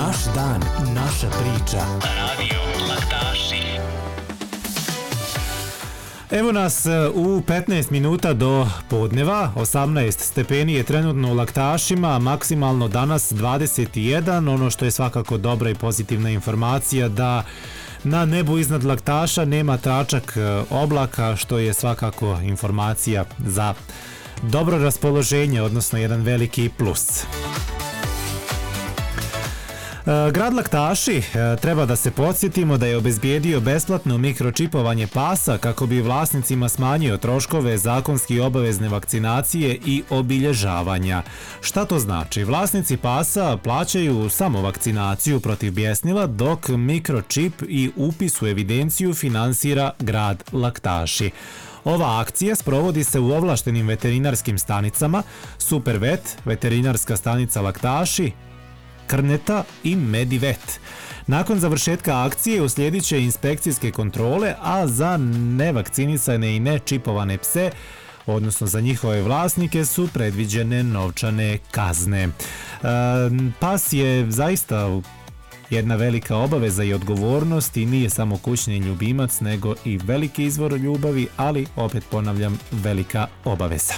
Naš dan, naša priča. Radio Laktaši. Evo nas u 15 minuta do podneva, 18 stepeni je trenutno u Laktašima, maksimalno danas 21, ono što je svakako dobra i pozitivna informacija da na nebu iznad Laktaša nema tračak oblaka, što je svakako informacija za dobro raspoloženje, odnosno jedan veliki plus. Grad Laktaši, treba da se podsjetimo da je obezbijedio besplatno mikročipovanje pasa kako bi vlasnicima smanjio troškove zakonski obavezne vakcinacije i obilježavanja. Šta to znači? Vlasnici pasa plaćaju samo vakcinaciju protiv bjesnila, dok mikročip i upis u evidenciju finansira grad Laktaši. Ova akcija sprovodi se u ovlaštenim veterinarskim stanicama Supervet, veterinarska stanica Laktaši, Krneta i Medivet. Nakon završetka akcije uslijedit će inspekcijske kontrole, a za nevakcinisane i nečipovane pse, odnosno za njihove vlasnike, su predviđene novčane kazne. Pas je zaista jedna velika obaveza i odgovornost i nije samo kućni ljubimac, nego i veliki izvor ljubavi, ali opet ponavljam, velika obaveza.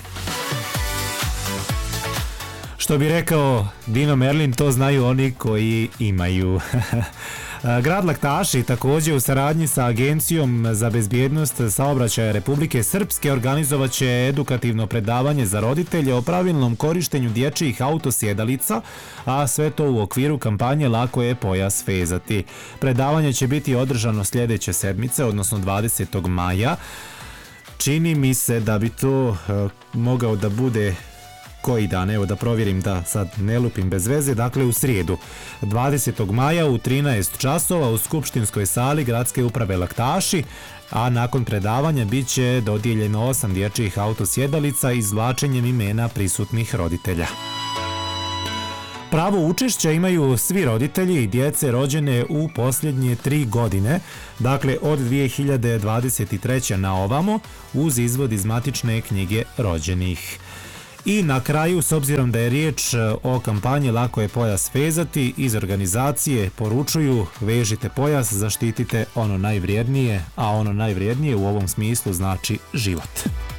Što bi rekao Dino Merlin, to znaju oni koji imaju. Grad Laktaši također u saradnji sa Agencijom za bezbjednost saobraćaja Republike Srpske organizovat će edukativno predavanje za roditelje o pravilnom korištenju dječjih autosjedalica, a sve to u okviru kampanje Lako je pojas fezati. Predavanje će biti održano sljedeće sedmice, odnosno 20. maja. Čini mi se da bi to mogao da bude koji dan, evo da provjerim da sad ne lupim bez veze, dakle u srijedu 20. maja u 13 časova u skupštinskoj sali Gradske uprave Laktaši, a nakon predavanja bit će dodijeljeno 8 dječjih autosjedalica izvlačenjem imena prisutnih roditelja. Pravo učešća imaju svi roditelji i djece rođene u posljednje 3 godine, dakle od 2023. na ovamo, uz izvod iz matične knjige rođenih. I na kraju, s obzirom da je riječ o kampanji Lako je pojas fezati, iz organizacije poručuju: vežite pojas, zaštitite ono najvrijednije, a ono najvrijednije u ovom smislu znači život.